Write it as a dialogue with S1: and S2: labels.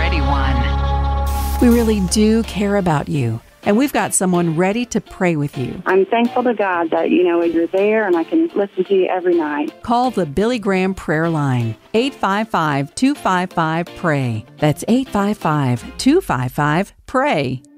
S1: Ready One.
S2: We really do care about you, and we've got someone ready to pray with you.
S3: I'm thankful to God that, you're there and I can listen to you every night.
S2: Call the Billy Graham Prayer Line, 855-255-PRAY. That's 855-255-PRAY.